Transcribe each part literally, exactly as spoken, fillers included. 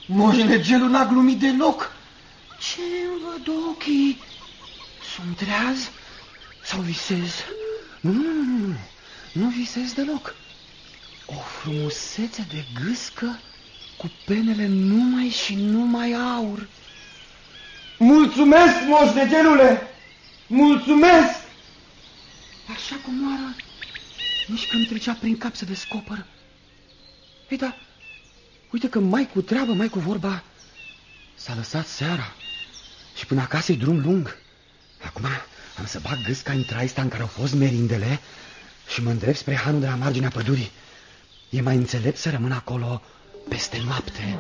Moșnegelul n-a glumit deloc. Ce îmi văd ochii? Sunt treaz sau visez? Nu, nu, nu, nu, nu visez deloc. O frumusețe de gâscă cu penele numai și numai aur. Mulțumesc, moșnegelule! Mulțumesc! Așa cum moară, nici când trecea prin cap să descoperă. Ei, da, uite că mai cu treabă, mai cu vorba, s-a lăsat seara și până acasă e drum lung. Acum am să bag gâsca în traista în care au fost merindele și mă îndrept spre hanul de la marginea pădurii. E mai înțelept să rămân acolo peste noapte.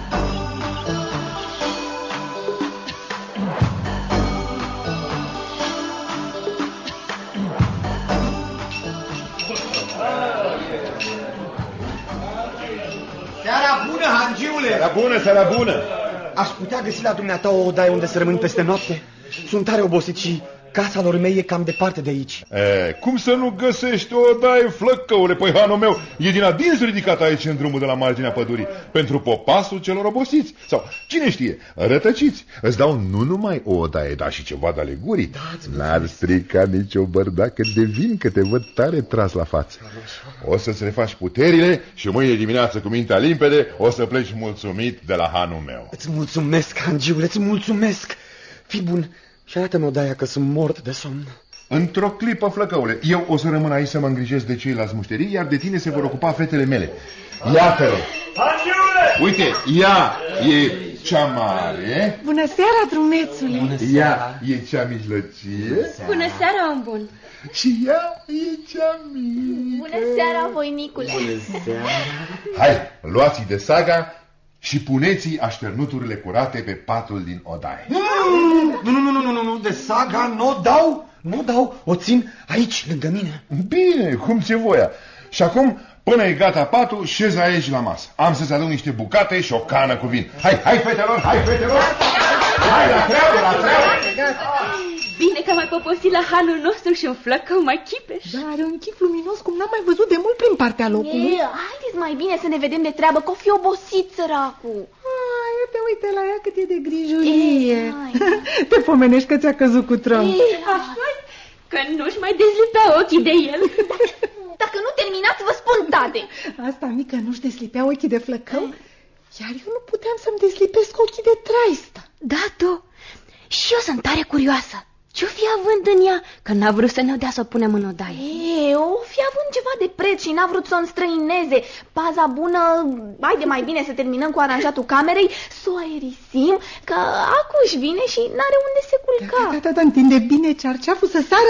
Seara bună, hangiule! Seara bună, seara bună! Aș putea găsi la dumneata o odaie unde să rămân peste noapte? Sunt tare obosit și casa lor mei e cam departe de aici. E, cum să nu găsești o odaie, flăcăule? Păi hanul meu e din adins ridicat aici în drumul de la marginea pădurii, pentru popasul celor obosiți. Sau, cine știe, rătăciți. Îți dau nu numai o odaie, dar și ceva de ale gurii. N-ar strica nicio bărdacă de vin, că te văd tare tras la față. O să-ți refaci puterile și mâine dimineață cu mintea limpede o să pleci mulțumit de la hanul meu. Îți mulțumesc, hangiule, îți mulțumesc. Fii bun și arată-mi odaia, că sunt mort de somn. Într-o clipă, flăcăule, eu o să rămân aici să mă îngrijesc de ceilalți mușterii, iar de tine se vor ocupa fetele mele. Iată-le! Uite, ea e cea mare. Bună seara, drumețule! Bună seara. Ea e cea mijlocie. Bună seara, om bun! Și ea e cea mică. Bună seara, voinicule! Bună seara. Hai, luați-i de saga și puneți-i așternuturile curate pe patul din odaie. Nu, nu, nu, nu, nu, nu, nu, de saga n-o dau, nu dau, o țin aici, lângă mine. Bine, cum ți-e voia. Și acum, până e gata patul, șezi aici la masă. Am să-ți aduc niște bucate și o cană cu vin. Hai, hai, fetelor, hai, fetelor! Hai, la treabă, la treabă! Bine că am mai poposit la hanul nostru și un flăcău mai chipeș. Dar are un chip luminos cum n-am mai văzut de mult prin partea locului. E, haideți mai bine să ne vedem de treabă, că o fi obosit săracul. Ai, te uite la ea cât e de grijulie. Ei, te pomenești că ți-a căzut cu tron. Așa că nu-și mai dezlipea ochii de el. Dacă nu terminați, vă spun, tate. Asta mică nu-și deslipea ochii de flăcău, iar eu nu puteam să-mi deslipesc ochii de traista. Da, tu. Și eu sunt tare curioasă. Ce-o fi având în ea? Că n-a vrut să ne dea să o punem în odaie. E, o fi având ceva de preț și n-a vrut să o înstrăineze. Paza bună, haide mai bine să terminăm cu aranjatul camerei, să o aerisim, că acuși vine și n-are unde se culca. Da, da, da, întinde bine cearceaful să sară